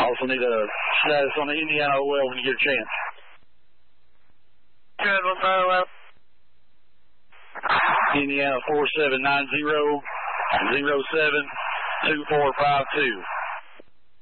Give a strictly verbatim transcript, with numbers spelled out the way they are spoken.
Also need a status on the Indiana O L when you get a chance. Good, what's our O L? Indiana four seven nine zero zero seven two four five two.